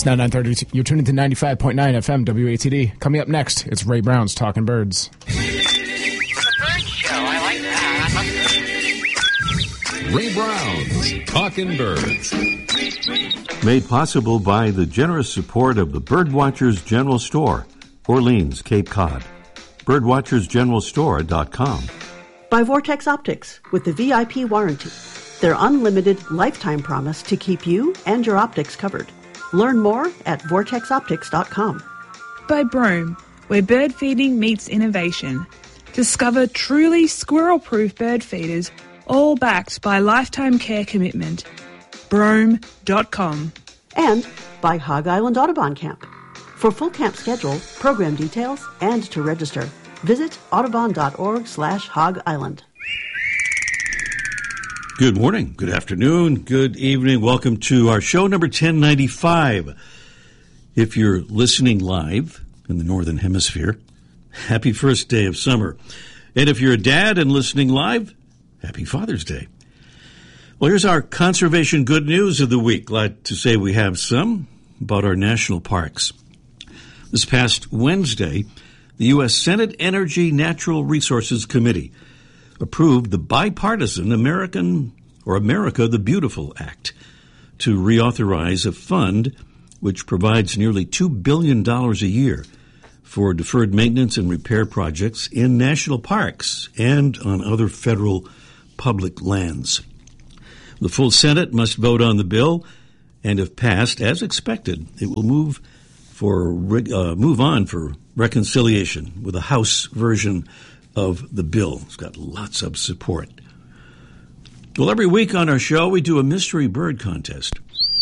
It's now 9:30. You're tuning to 95.9 FM WATD. Coming up next, it's Ray Brown's Talking Birds. Ray Brown's Talking Birds. Made possible by the generous support of the Birdwatchers General Store, Orleans, Cape Cod. Birdwatchersgeneralstore.com. By Vortex Optics with the VIP warranty. Their unlimited lifetime promise to keep you and your optics covered. Learn more at vortexoptics.com. By Broome, where bird feeding meets innovation. Discover truly squirrel-proof bird feeders, all backed by lifetime care commitment. Broome.com. And by Hog Island Audubon Camp. For full camp schedule, program details, and to register, visit audubon.org/Hog Island. Good morning, good afternoon, good evening. Welcome to our show number 1095. If you're listening live in the Northern Hemisphere, happy first day of summer. And if you're a dad and listening live, happy Father's Day. Well, here's our conservation good news of the week. Glad to say we have some about our national parks. This past Wednesday, the U.S. Senate Energy Natural Resources Committee approved the bipartisan America the Beautiful Act to reauthorize a fund which provides nearly $2 billion a year for deferred maintenance and repair projects in national parks and on other federal public lands. The full Senate must vote on the bill, and if passed, as expected, it will move on for reconciliation with a House version of the bill. It's got lots of support. Well, every week on our show, we do a mystery bird contest.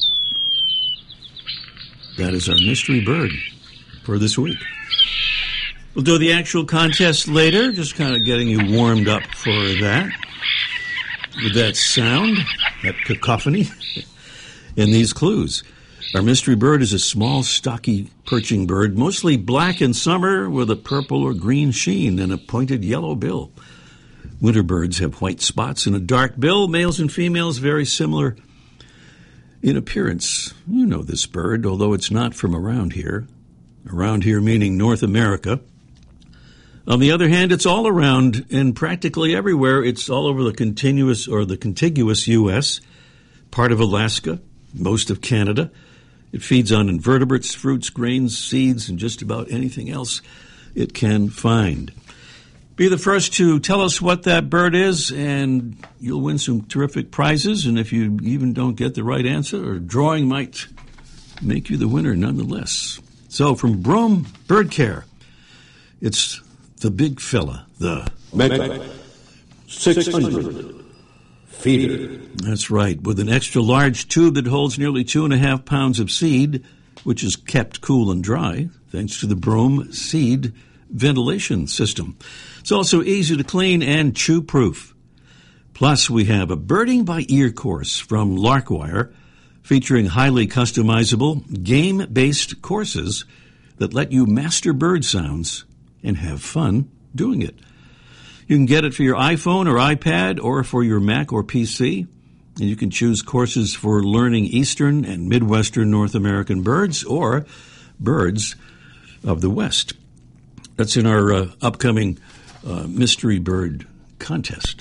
That is our mystery bird for this week. We'll do the actual contest later, just kind of getting you warmed up for that. With that sound, that cacophony, and these clues. Our mystery bird is a small, stocky perching bird, mostly black in summer with a purple or green sheen and a pointed yellow bill. Winter birds have white spots and a dark bill. Males and females very similar in appearance. You know this bird, although it's not from around here. Around here meaning North America. On the other hand, it's all around and practically everywhere. It's all over the contiguous U.S., part of Alaska, most of Canada. It feeds on invertebrates, fruits, grains, seeds, and just about anything else it can find. Be the first to tell us what that bird is, and you'll win some terrific prizes. And if you even don't get the right answer, a drawing might make you the winner nonetheless. So from Broome Bird Care, it's the big fella, the Mega 600 feeder. That's right, with an extra large tube that holds nearly 2.5 pounds of seed, which is kept cool and dry thanks to the Broome seed ventilation system. It's also easy to clean and chew-proof. Plus, we have a birding by ear course from Larkwire featuring highly customizable, game-based courses that let you master bird sounds and have fun doing it. You can get it for your iPhone or iPad or for your Mac or PC. And you can choose courses for learning Eastern and Midwestern North American birds or birds of the West. That's in our upcoming Mystery Bird Contest.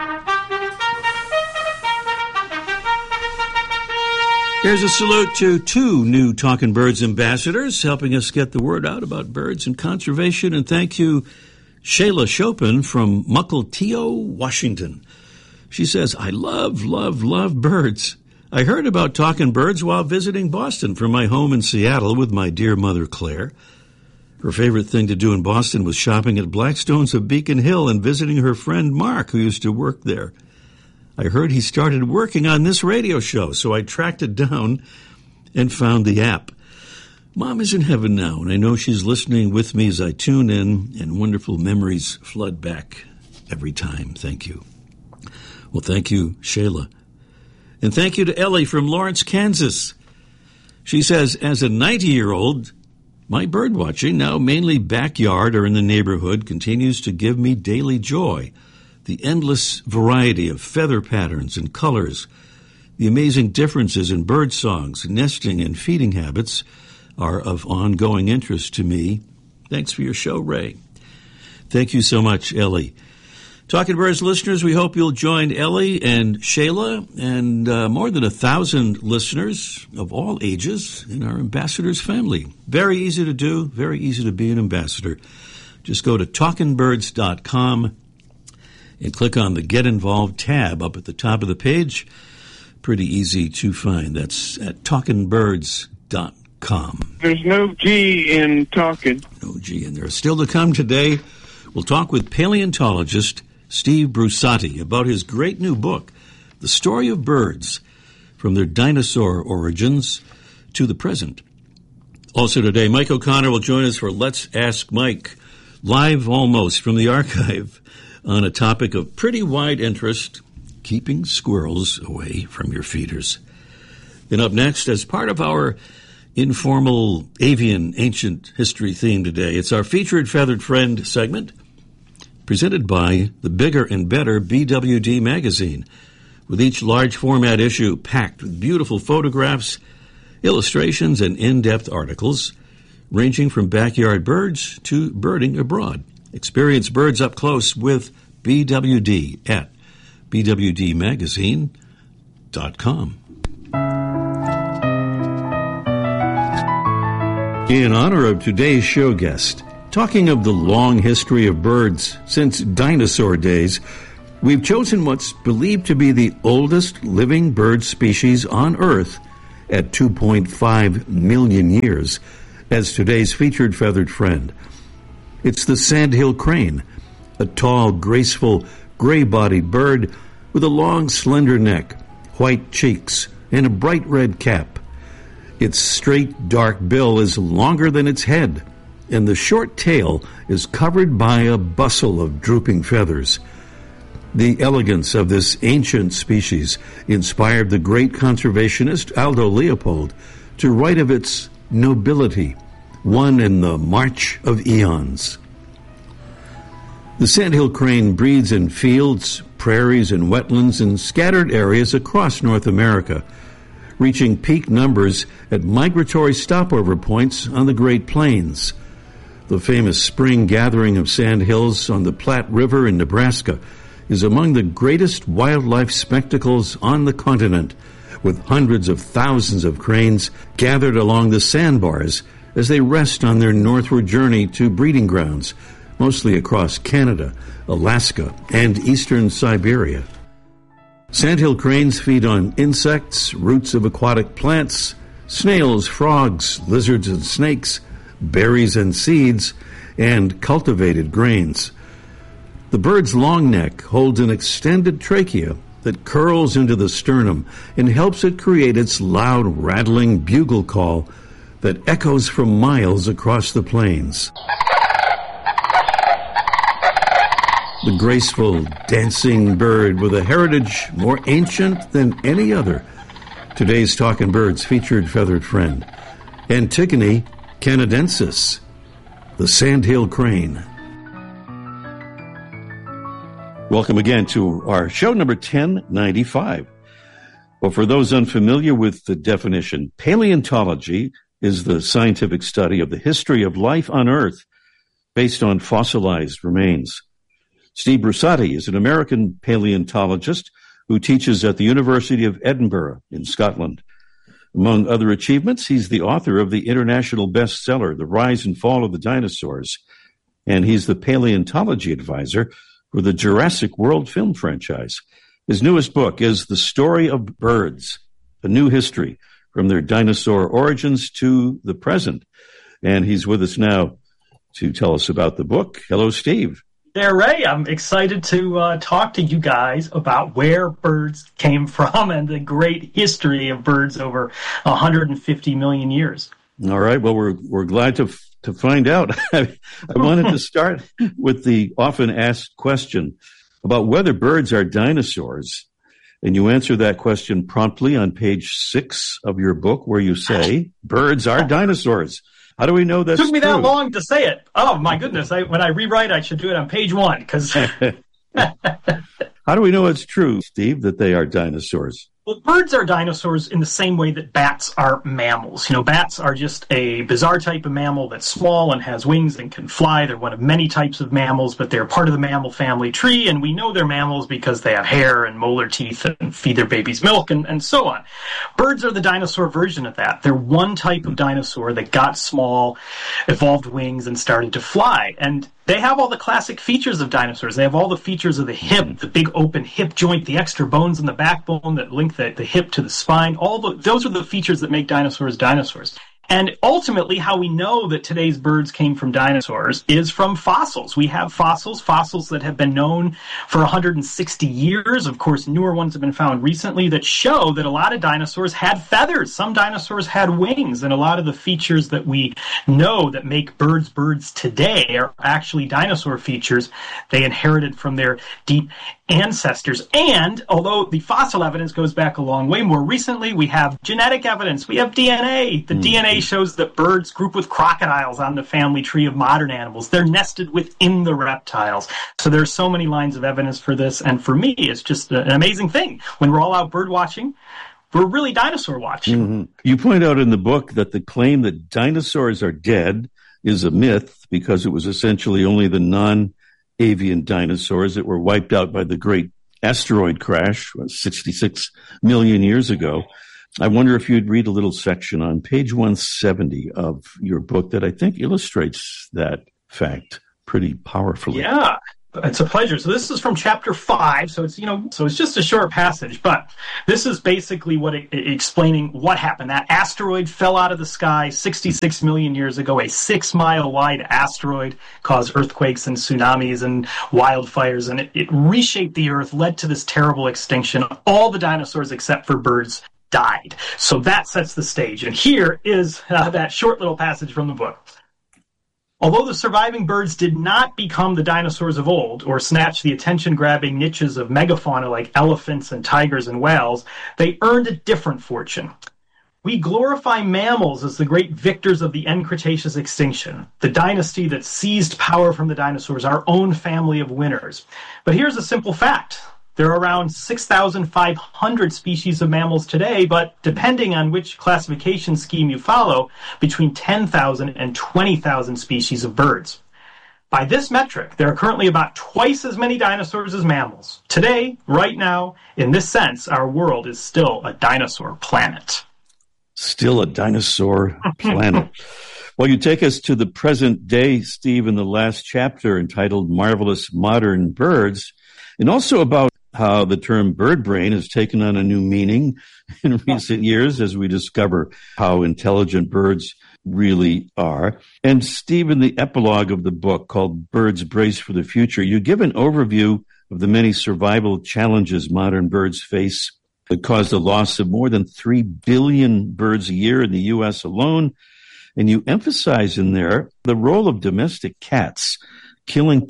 Here's a salute to 2 new Talking Birds ambassadors helping us get the word out about birds and conservation. And thank you, Shayla Chopin from Mukilteo, Washington. She says, I love birds. I heard about Talking Birds while visiting Boston from my home in Seattle with my dear mother, Claire. Her favorite thing to do in Boston was shopping at Blackstone's of Beacon Hill and visiting her friend Mark, who used to work there. I heard he started working on this radio show, so I tracked it down and found the app. Mom is in heaven now, and I know she's listening with me as I tune in, and wonderful memories flood back every time. Thank you. Well, thank you, Shayla. And thank you to Ellie from Lawrence, Kansas. She says, as a 90-year-old, my bird watching, now mainly backyard or in the neighborhood, continues to give me daily joy. The endless variety of feather patterns and colors The amazing differences in bird songs, nesting, and feeding habits are of ongoing interest to me. Thanks for your show, Ray. Thank you so much, Ellie. Talking Birds listeners, we hope you'll join Ellie and Shayla and more than 1,000 listeners of all ages in our ambassadors family. Very easy to do, very easy to be an ambassador. Just go to talkingbirds.com and click on the Get Involved tab up at the top of the page. Pretty easy to find. That's at talkingbirds.com. There's no G in talking. No G in there. Still to come today, we'll talk with paleontologist Steve Brusatte about his great new book, The Story of Birds, from their dinosaur origins to the present. Also today, Mike O'Connor will join us for Let's Ask Mike, live almost from the archive, on a topic of pretty wide interest, keeping squirrels away from your feeders. Then up next, as part of our informal avian ancient history theme today, it's our featured feathered friend segment, presented by the Bigger and Better BWD magazine, with each large format issue packed with beautiful photographs, illustrations, and in-depth articles, ranging from backyard birds to birding abroad. Experience birds up close with BWD at bwdmagazine.com. In honor of today's show guest, talking of the long history of birds since dinosaur days, we've chosen what's believed to be the oldest living bird species on Earth at 2.5 million years as today's featured feathered friend. It's the sandhill crane, a tall, graceful, gray-bodied bird with a long, slender neck, white cheeks, and a bright red cap. Its straight, dark bill is longer than its head, and the short tail is covered by a bustle of drooping feathers. The elegance of this ancient species inspired the great conservationist Aldo Leopold to write of its nobility, one in the march of eons. The sandhill crane breeds in fields, prairies, and wetlands in scattered areas across North America, reaching peak numbers at migratory stopover points on the Great Plains. The famous spring gathering of sandhills on the Platte River in Nebraska is among the greatest wildlife spectacles on the continent, with hundreds of thousands of cranes gathered along the sandbars as they rest on their northward journey to breeding grounds, mostly across Canada, Alaska, and eastern Siberia. Sandhill cranes feed on insects, roots of aquatic plants, snails, frogs, lizards and snakes, berries and seeds, and cultivated grains. The bird's long neck holds an extended trachea that curls into the sternum and helps it create its loud, rattling bugle call that echoes for miles across the plains. The graceful, dancing bird with a heritage more ancient than any other. Today's Talkin' Birds featured feathered friend, Antigone canadensis, the sandhill crane. Welcome again to our show number 1095. Well, for those unfamiliar with the definition, paleontology is the scientific study of the history of life on Earth based on fossilized remains. Steve Brusatte is an American paleontologist who teaches at the University of Edinburgh in Scotland. Among other achievements, he's the author of the international bestseller, The Rise and Fall of the Dinosaurs, and he's the paleontology advisor for the Jurassic World film franchise. His newest book is The Story of Birds, A New History, from their dinosaur origins to the present. And he's with us now to tell us about the book. Hello, Steve. There, Ray. I'm excited to talk to you guys about where birds came from and the great history of birds over 150 million years. All right. Well, we're glad to find out. I wanted to start with the often asked question about whether birds are dinosaurs. And you answer that question promptly on page 6 of your book, where you say, birds are dinosaurs. How do we know that's true? It took me that long to say it. Oh, my goodness. When I rewrite, I should do it on page 1. How do we know it's true, Steve, that they are dinosaurs? Well, birds are dinosaurs in the same way that bats are mammals. Bats are just a bizarre type of mammal that's small and has wings and can fly. They're one of many types of mammals, but they're part of the mammal family tree, and we know they're mammals because they have hair and molar teeth and feed their babies milk and so on. Birds are the dinosaur version of that. They're one type of dinosaur that got small, evolved wings, and started to fly. And they have all the classic features of dinosaurs. They have all the features of the hip, the big open hip joint, the extra bones in the backbone that link the hip to the spine. Those are the features that make dinosaurs dinosaurs. And ultimately, how we know that today's birds came from dinosaurs is from fossils. We have fossils that have been known for 160 years. Of course, newer ones have been found recently that show that a lot of dinosaurs had feathers. Some dinosaurs had wings, and a lot of the features that we know that make birds today are actually dinosaur features they inherited from their deep ancestors. And although the fossil evidence goes back a long way, more recently we have genetic evidence. We have DNA. The DNA shows that birds group with crocodiles on the family tree of modern animals. They're nested within the reptiles. So there's so many lines of evidence for this. And for me, it's just an amazing thing. When we're all out bird watching, we're really dinosaur watching. Mm-hmm. You point out in the book that the claim that dinosaurs are dead is a myth because it was essentially only the non-avian dinosaurs that were wiped out by the great asteroid crash 66 million years ago. I wonder if you'd read a little section on page 170 of your book that I think illustrates that fact pretty powerfully. Yeah, it's a pleasure. So this is from chapter 5. So it's, so it's just a short passage, but this is basically explaining what happened. That asteroid fell out of the sky 66 million years ago. A 6-mile wide asteroid caused earthquakes and tsunamis and wildfires, and it reshaped the earth, led to this terrible extinction. All the dinosaurs except for birds died. So that sets the stage. And here is that short little passage from the book. Although the surviving birds did not become the dinosaurs of old or snatch the attention-grabbing niches of megafauna like elephants and tigers and whales, they earned a different fortune. We glorify mammals as the great victors of the end Cretaceous extinction, the dynasty that seized power from the dinosaurs, our own family of winners. But here's a simple fact. There are around 6,500 species of mammals today, but depending on which classification scheme you follow, between 10,000 and 20,000 species of birds. By this metric, there are currently about twice as many dinosaurs as mammals. Today, right now, in this sense, our world is still a dinosaur planet. Still a dinosaur planet. Well, you take us to the present day, Steve, in the last chapter entitled Marvelous Modern Birds, and also about how the term bird brain has taken on a new meaning in recent years as we discover how intelligent birds really are. And Steve, in the epilogue of the book called Birds Brace for the Future, you give an overview of the many survival challenges modern birds face that cause the loss of more than 3 billion birds a year in the U.S. alone. And you emphasize in there the role of domestic cats, killing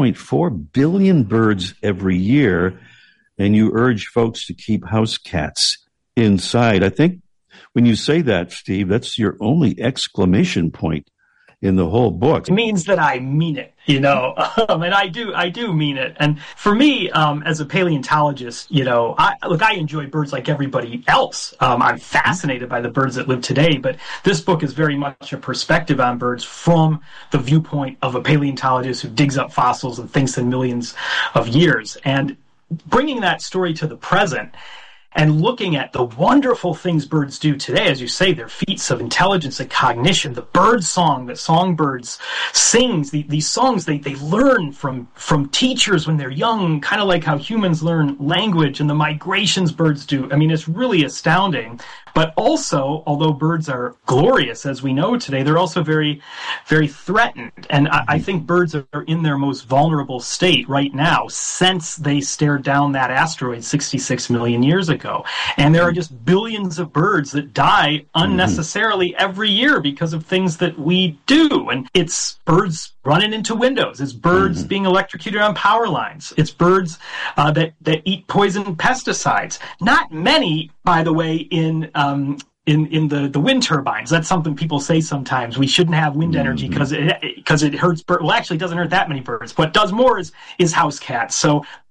2.4 billion birds every year, and you urge folks to keep house cats inside. I think when you say that, Steve, that's your only exclamation point in the whole book. It means that I mean it, and I do mean it. And for me, as a paleontologist, I enjoy birds like everybody else. I'm fascinated by the birds that live today, but this book is very much a perspective on birds from the viewpoint of a paleontologist who digs up fossils and thinks in millions of years. And bringing that story to the present and looking at the wonderful things birds do today, as you say, their feats of intelligence and cognition, the bird song that songbirds sings, these songs they learn from teachers when they're young, kind of like how humans learn language, and the migrations birds do. I mean, it's really astounding. But also, although birds are glorious, as we know today, they're also very, very threatened. And I think birds are in their most vulnerable state right now since they stared down that asteroid 66 million years ago. And there are just billions of birds that die unnecessarily every year because of things that we do. And it's birds running into windows. It's birds being electrocuted on power lines. It's birds that eat poison pesticides. Not many, by the way, in the wind turbines. That's something people say sometimes. We shouldn't have wind energy because it hurts birds. Well, actually, it doesn't hurt that many birds. What does more is house cats. So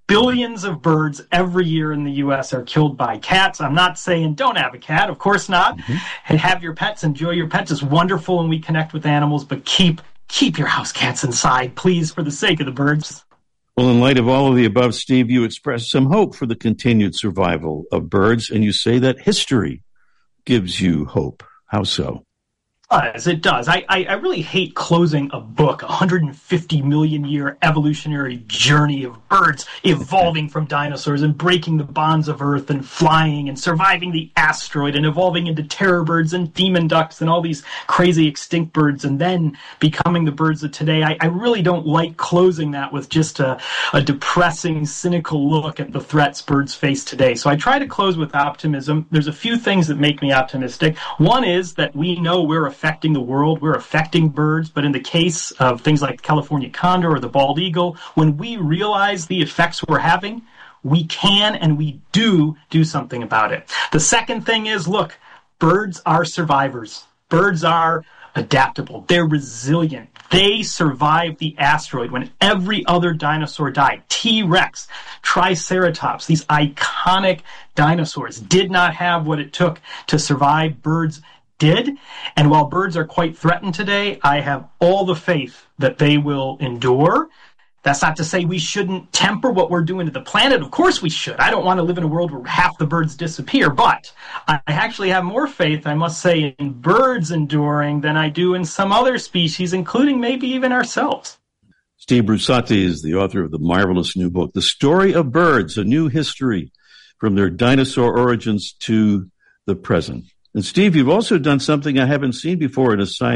billions of birds every year in the U.S. are killed by cats. I'm not saying don't have a cat. Of course not. And have your pets. Enjoy your pets. It's wonderful when we connect with animals, but keep your house cats inside, please, for the sake of the birds. Well, in light of all of the above, Steve, you express some hope for the continued survival of birds, and you say that history gives you hope. How so? It does. I really hate closing a book, 150 million year evolutionary journey of birds evolving from dinosaurs and breaking the bonds of Earth and flying and surviving the asteroid and evolving into terror birds and demon ducks and all these crazy extinct birds and then becoming the birds of today. I really don't like closing that with just a depressing, cynical look at the threats birds face today. So I try to close with optimism. There's a few things that make me optimistic. One is that we know we're affecting the world, we're affecting birds, but in the case of things like the California condor or the bald eagle, when we realize the effects we're having, we can and we do something about it. The second thing is, look, birds are survivors. Birds are adaptable. They're resilient. They survived the asteroid when every other dinosaur died. T-Rex, Triceratops, these iconic dinosaurs did not have what it took to survive. Birds did. And while birds are quite threatened today, I have all the faith that they will endure. That's not to say we shouldn't temper what we're doing to the planet. Of course we should. I don't want to live in a world where half the birds disappear, but I actually have more faith, I must say, in birds enduring than I do in some other species, including maybe even ourselves. Steve Brusatte is the author of the marvelous new book, The Story of Birds, A New History from Their Dinosaur Origins to the Present. And Steve, you've also done something I haven't seen before in a science